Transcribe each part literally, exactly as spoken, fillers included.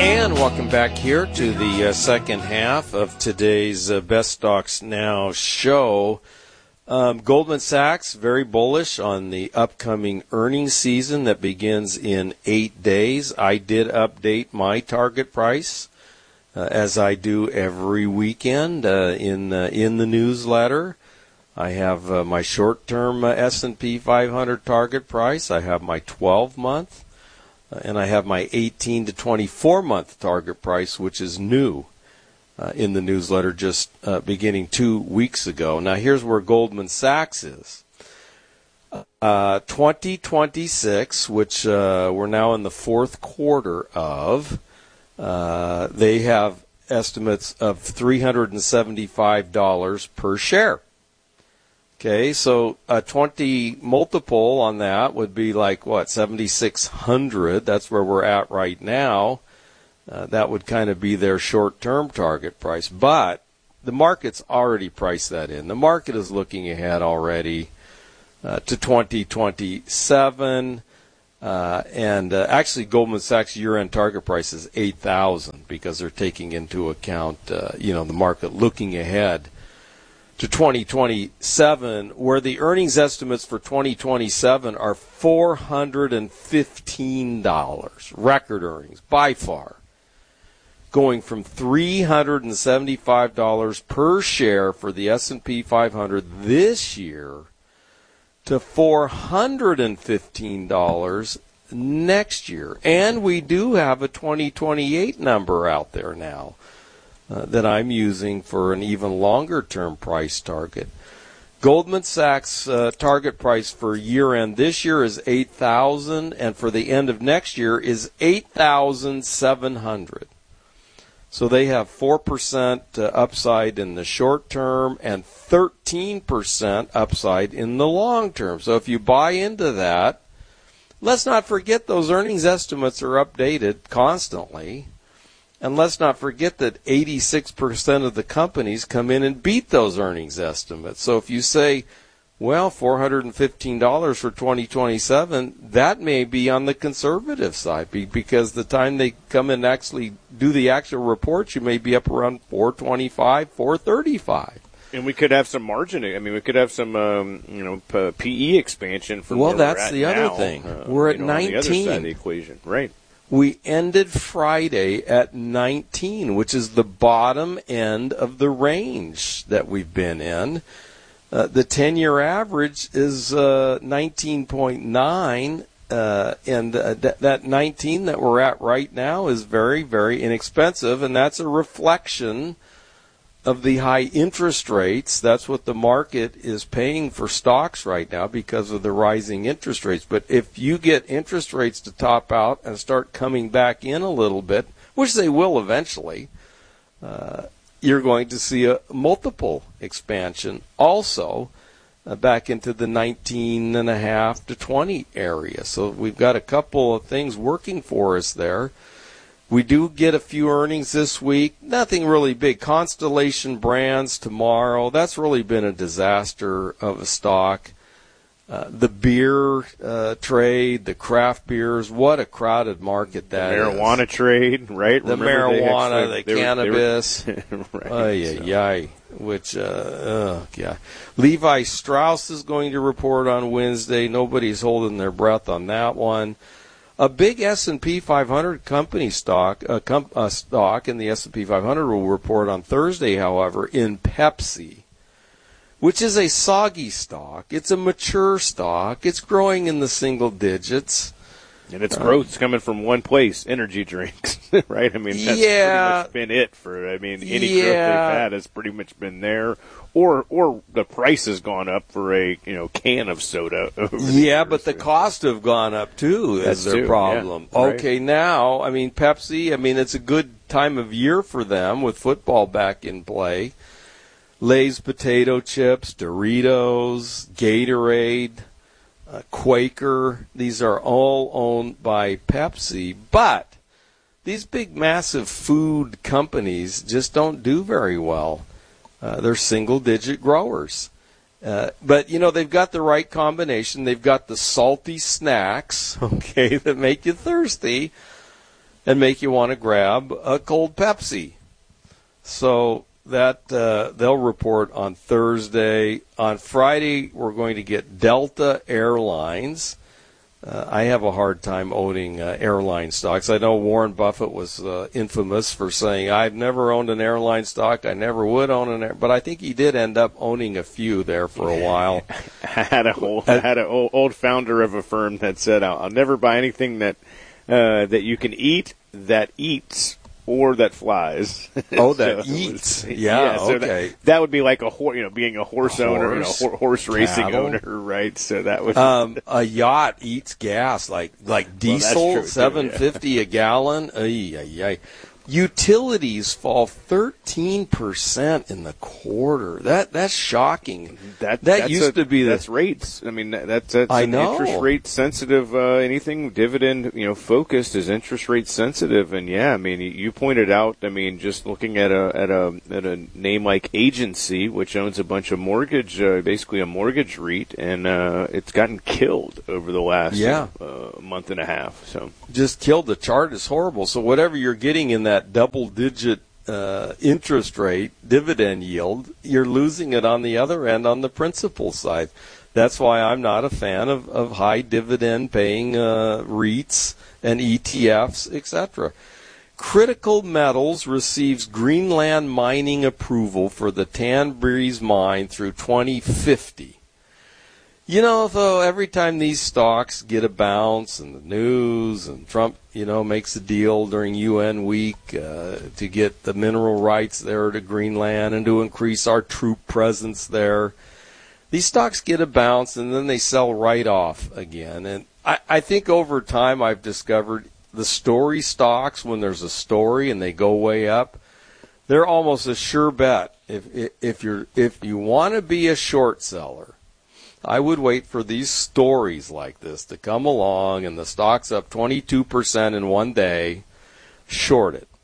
And welcome back here to the uh, second half of today's uh, Best Stocks Now show. Um, Goldman Sachs, very bullish on the upcoming earnings season that begins in eight days. I did update my target price, uh, as I do every weekend uh, in, uh, in the newsletter. I have uh, my short-term uh, S and P five hundred target price. I have my twelve-month. And I have my eighteen to twenty-four month target price, which is new uh, in the newsletter just uh, beginning two weeks ago. Now, here's where Goldman Sachs is. Uh, twenty twenty-six, which uh, we're now in the fourth quarter of, uh, they have estimates of three hundred seventy-five dollars per share. Okay, so a twenty multiple on that would be like, what, seventy-six hundred. That's where we're at right now. Uh, that would kind of be their short-term target price. But the market's already priced that in. The market is looking ahead already uh, to twenty twenty-seven. Uh, and uh, actually, Goldman Sachs' year-end target price is eight thousand because they're taking into account, uh, you know, the market looking ahead to twenty twenty-seven, where the earnings estimates for twenty twenty-seven are four hundred fifteen dollars, record earnings by far, going from three hundred seventy-five dollars per share for the S and P five hundred this year to four hundred fifteen dollars next year. And we do have a twenty twenty-eight number out there now. Uh, that I'm using for an even longer-term price target. Goldman Sachs' uh, target price for year-end this year is eight thousand dollars, and for the end of next year is eight thousand seven hundred dollars. So they have four percent uh, upside in the short term and thirteen percent upside in the long term. So if you buy into that, let's not forget those earnings estimates are updated constantly. And let's not forget that eighty-six percent of the companies come in and beat those earnings estimates. So if you say, well, four hundred fifteen dollars for twenty twenty-seven, that may be on the conservative side because the time they come in and actually do the actual reports, you may be up around four twenty-five, four thirty-five. And we could have some margin. I mean, we could have some, um, you know, P E expansion for. Well, where that's we're at the now. other thing. Uh, we're at you know, nineteen. On the other side of the equation, right? We ended Friday at nineteen, which is the bottom end of the range that we've been in. Uh, the ten-year average is uh, nineteen point nine, uh, and uh, th- that nineteen that we're at right now is very, very inexpensive, and that's a reflection of the high interest rates. That's what the market is paying for stocks right now because of the rising interest rates. But if you get interest rates to top out and start coming back in a little bit, which they will eventually, uh, you're going to see a multiple expansion also uh, back into the nineteen and a half to twenty area. So we've got a couple of things working for us there. We do get a few earnings this week. Nothing really big. Constellation Brands tomorrow. That's really been a disaster of a stock. Uh, the beer uh, trade, the craft beers, what a crowded market that the marijuana is. trade, right? The Remember marijuana, actually, the were, cannabis. Were, right, oh, yeah, so. yay. Which, uh, oh, yeah. Levi Strauss is going to report on Wednesday. Nobody's holding their breath on that one. A big S and P five hundred company stock, uh, com- uh, stock in the S and P five hundred will report on Thursday, however, in Pepsi, which is a soggy stock. It's a mature stock. It's growing in the single digits. And its growth's uh, coming from one place, energy drinks, right? I mean, that's yeah, pretty much been it for, I mean, any yeah. growth they've had has pretty much been there. Or or the price has gone up for a, you know, can of soda. Over the yeah, years. but the cost have gone up, too, is That's their too, problem. yeah, right. Okay, now, I mean, Pepsi, I mean, it's a good time of year for them with football back in play. Lay's potato chips, Doritos, Gatorade, uh, Quaker, these are all owned by Pepsi. But these big, massive food companies just don't do very well. Uh, they're single-digit growers. Uh, but, you know, they've got the right combination. They've got the salty snacks, okay, that make you thirsty. and make you want to grab a cold Pepsi. So that uh, they'll report on Thursday. On Friday, we're going to get Delta Airlines. Uh, I have a hard time owning uh, airline stocks. I know Warren Buffett was uh, infamous for saying, I've never owned an airline stock. I never would own an air. But I think he did end up owning a few there for a while. I had a whole, I had an old, old founder of a firm that said, I'll, I'll never buy anything that uh, that you can eat, that eats, or that flies. Oh, that so eats. Was, yeah, yeah, so okay. That, that would be like a horse, you know, being a horse, a owner, horse, you know, horse racing cattle. owner, right? So that would. Um, a yacht eats gas like like diesel, well, seven fifty yeah. a gallon. Ay, ay, ay. Utilities fall thirteen percent in the quarter. That that's shocking. That that that's used a, to be that's the rates. I mean, that, that's that's I an know. interest rate sensitive. Uh, anything dividend, you know, focused is interest rate sensitive. And yeah, I mean, you pointed out. I mean, just looking at a at a at a name like Agency, which owns a bunch of mortgage, uh, basically a mortgage REIT, and uh, it's gotten killed over the last yeah. uh, month and a half. So just killed. The chart is horrible. So whatever you're getting in that double digit uh, interest rate dividend yield, you're losing it on the other end on the principal side. That's why I'm not a fan of, of high dividend paying uh, REITs and E T Fs, et cetera. Critical Metals receives Greenland mining approval for the Tanbreeze mine through twenty fifty. You know, though, every time these stocks get a bounce in the news and Trump, you know, makes a deal during U N week uh, to get the mineral rights there to Greenland and to increase our troop presence there, these stocks get a bounce and then they sell right off again. And I, I think over time I've discovered the story stocks, when there's a story and they go way up, they're almost a sure bet. If, if, you're, if you want to be a short seller, I would wait for these stories like this to come along and the stock's up twenty-two percent in one day, short it.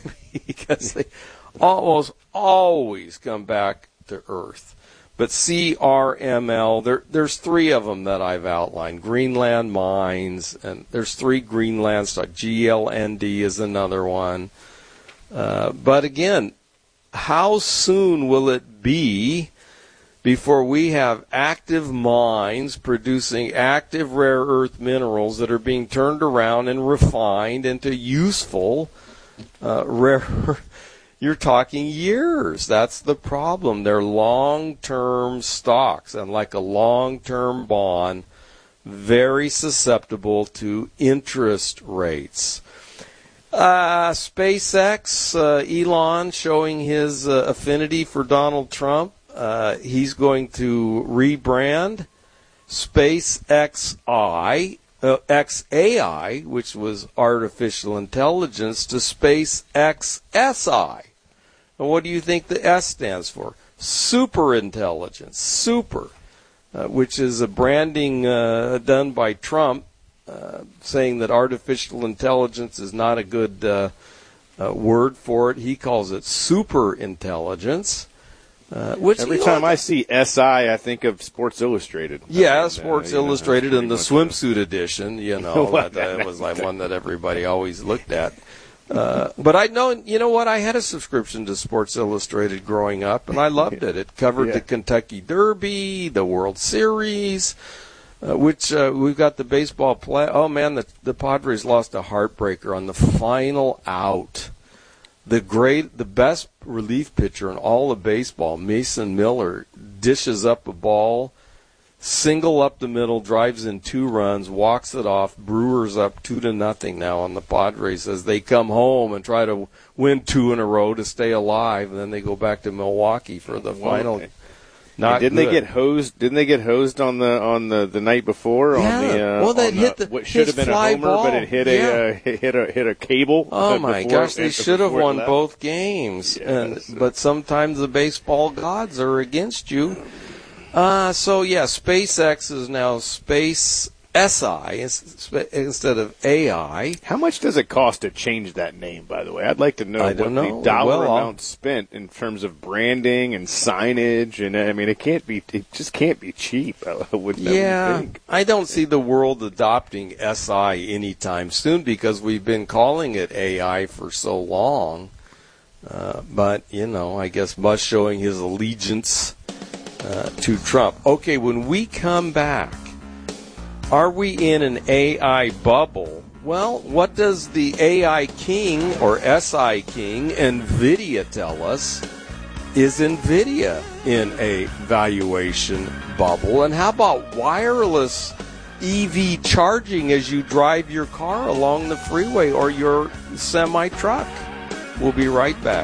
Because they almost always come back to earth. But C R M L, there, there's three of them that I've outlined. Greenland Mines, and there's three Greenland stocks. G L N D is another one. Uh, but again, how soon will it be before we have active mines producing active rare earth minerals that are being turned around and refined into useful uh, rare? You're talking years. That's the problem. They're long-term stocks, and like a long-term bond, very susceptible to interest rates. Uh, SpaceX, uh, Elon showing his uh, affinity for Donald Trump. Uh, he's going to rebrand SpaceXI, uh, X A I, which was artificial intelligence, to SpaceXSI. And what do you think the S stands for? Super intelligence, super, uh, which is a branding uh, done by Trump, uh, saying that artificial intelligence is not a good uh, uh, word for it. He calls it super intelligence. Uh, which Every time I see S I, I think of Sports Illustrated. Yeah, I mean, Sports uh, Illustrated know, and the swimsuit a... edition. You know, well, that, that was like one that everybody always looked at. Uh, but I know, you know what? I had a subscription to Sports Illustrated growing up, and I loved it. It covered yeah. the Kentucky Derby, the World Series, uh, which uh, we've got the baseball play. Oh man, the the Padres lost a heartbreaker on the final out. The great, the best relief pitcher in all of baseball, Mason Miller, dishes up a ball, single up the middle, drives in two runs, walks it off. Brewers up two to nothing now on the Padres as they come home and try to win two in a row to stay alive, and then they go back to Milwaukee for the well, final. Okay. Not didn't good. they get hosed? Didn't they get hosed on the on the, the night before? Yeah. On the, uh, well, that on hit the, the what should have been a homer, ball. but it hit yeah. a uh, hit a hit a cable. Oh my gosh, they should have won both games. Yes. And but sometimes the baseball gods are against you. Uh, so yeah, SpaceX is now SpaceXI. S I instead of A I. How much does it cost to change that name, by the way? I'd like to know I what don't know. the dollar well, amount spent in terms of branding and signage. And I mean, it can't be, it just can't be cheap, I would, yeah, I would think. I don't see the world adopting S I anytime soon because we've been calling it A I for so long. Uh, but, you know, I guess Musk showing his allegiance uh, to Trump. Okay, when we come back, are we in an A I bubble? Well, what does the A I king or S I king, NVIDIA, tell us? Is NVIDIA in a valuation bubble? And how about wireless E V charging as you drive your car along the freeway or your semi-truck? We'll be right back.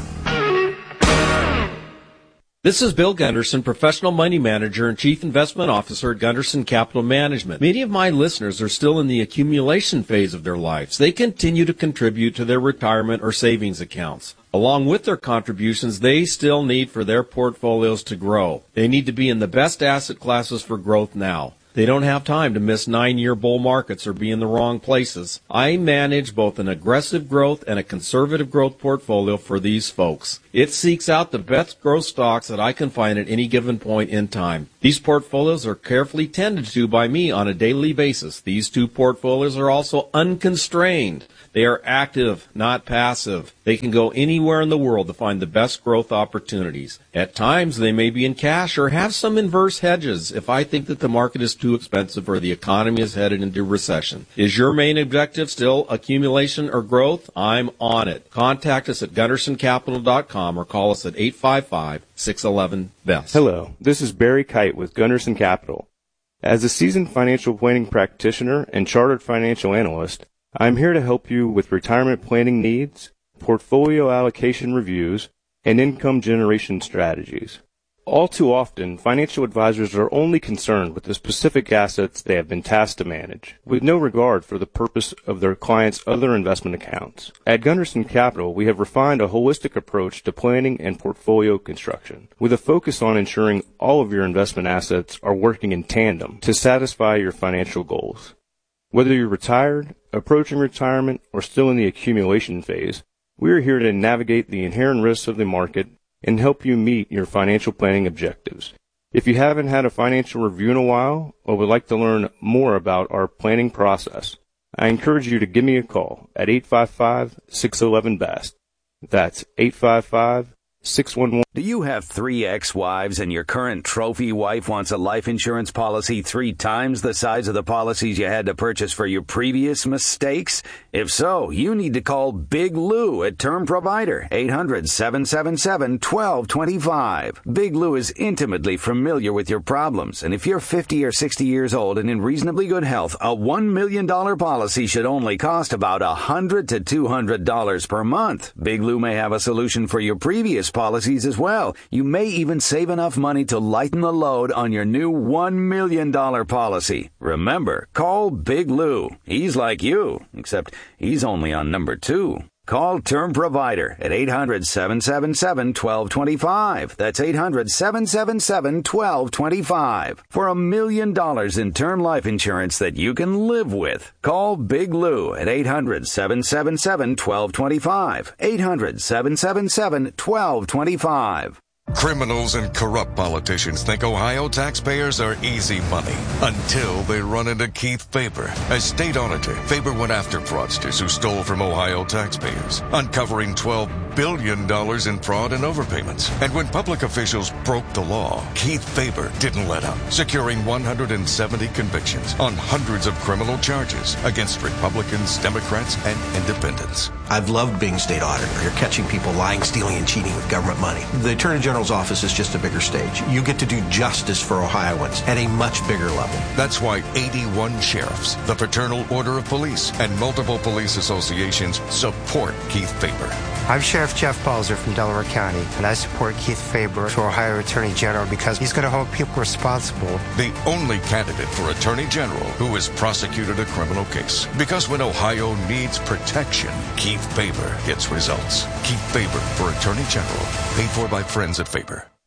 This is Bill Gunderson, professional money manager and chief investment officer at Gunderson Capital Management. Many of my listeners are still in the accumulation phase of their lives. They continue to contribute to their retirement or savings accounts. Along with their contributions, they still need for their portfolios to grow. They need to be in the best asset classes for growth now. They don't have time to miss nine-year bull markets or be in the wrong places. I manage both an aggressive growth and a conservative growth portfolio for these folks. It seeks out the best growth stocks that I can find at any given point in time. These portfolios are carefully tended to by me on a daily basis. These two portfolios are also unconstrained. They are active, not passive. They can go anywhere in the world to find the best growth opportunities. At times, they may be in cash or have some inverse hedges if I think that the market is too expensive or the economy is headed into recession. Is your main objective still accumulation or growth? I'm on it. Contact us at gunderson capital dot com or call us at eight five five, six one one, B E S. Hello, this is Barry Kite with Gunderson Capital. As a seasoned financial planning practitioner and chartered financial analyst, I'm here to help you with retirement planning needs, portfolio allocation reviews, and income generation strategies. All too often, financial advisors are only concerned with the specific assets they have been tasked to manage, with no regard for the purpose of their clients' other investment accounts. At Gunderson Capital, we have refined a holistic approach to planning and portfolio construction, with a focus on ensuring all of your investment assets are working in tandem to satisfy your financial goals. Whether you're retired, approaching retirement, or still in the accumulation phase, we are here to navigate the inherent risks of the market and help you meet your financial planning objectives. If you haven't had a financial review in a while or would like to learn more about our planning process, I encourage you to give me a call at eight five five, six one one, B E S T. That's eight five five, six one one. Do you have three ex-wives and your current trophy wife wants a life insurance policy three times the size of the policies you had to purchase for your previous mistakes? If so, you need to call Big Lou at Term Provider, eight hundred, seven seven seven, one two two five. Big Lou is intimately familiar with your problems, and if you're fifty or sixty years old and in reasonably good health, a one million dollars policy should only cost about one hundred to two hundred dollars per month. Big Lou may have a solution for your previous policies as well. You may even save enough money to lighten the load on your new one million dollars policy. Remember, call Big Lou. He's like you, except he's only on number two. Call Term Provider at eight hundred, seven seven seven, one two two five. That's eight hundred, seven seven seven, one two two five. For a million dollars in term life insurance that you can live with. Call Big Lou at eight hundred, seven seven seven, one two two five. eight hundred, seven seven seven, one two two five. Criminals and corrupt politicians think Ohio taxpayers are easy money until they run into Keith Faber. As state auditor, Faber went after fraudsters who stole from Ohio taxpayers, uncovering twelve billion dollars in fraud and overpayments. And when public officials broke the law, Keith Faber didn't let up, securing one hundred seventy convictions on hundreds of criminal charges against Republicans, Democrats, and independents. I've loved being state auditor. You're catching people lying, stealing, and cheating with government money. The Attorney General's office is just a bigger stage. You get to do justice for Ohioans at a much bigger level. That's why eighty-one sheriffs, the Fraternal Order of Police, and multiple police associations support Keith Faber. I'm Sheriff Jeff Balzer from Delaware County, and I support Keith Faber for Ohio Attorney General because he's going to hold people responsible. The only candidate for Attorney General who has prosecuted a criminal case. Because when Ohio needs protection, Keith Faber gets results. Keith Faber for Attorney General. Paid for by friends at Faber.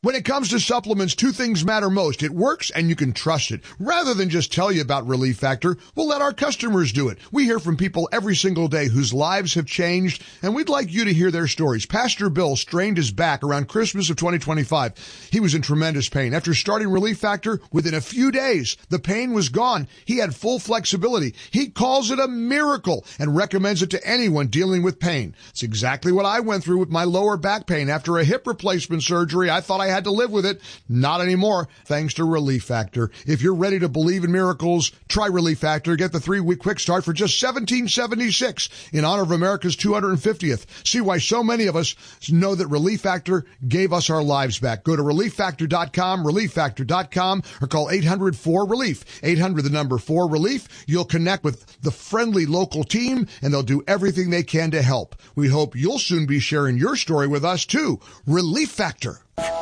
When it comes to supplements, two things matter most. It works and you can trust it. Rather than just tell you about Relief Factor, we'll let our customers do it. We hear from people every single day whose lives have changed, and we'd like you to hear their stories. Pastor Bill strained his back around Christmas of twenty twenty-five. He was in tremendous pain. After starting Relief Factor, within a few days, the pain was gone. He had full flexibility. He calls it a miracle and recommends it to anyone dealing with pain. It's exactly what I went through with my lower back pain. After a hip replacement surgery, I thought I had to live with it. Not anymore, thanks to Relief Factor. If you're ready to believe in miracles, try Relief Factor. Get the three-week quick start for just seventeen seventy-six in honor of America's two hundred fiftieth. See why so many of us know that Relief Factor gave us our lives back. Go to relief factor dot com, relief factor dot com, or call eight hundred four relief. eight hundred, the number four relief. You'll connect with the friendly local team, and they'll do everything they can to help. We hope you'll soon be sharing your story with us, too. Relief Factor.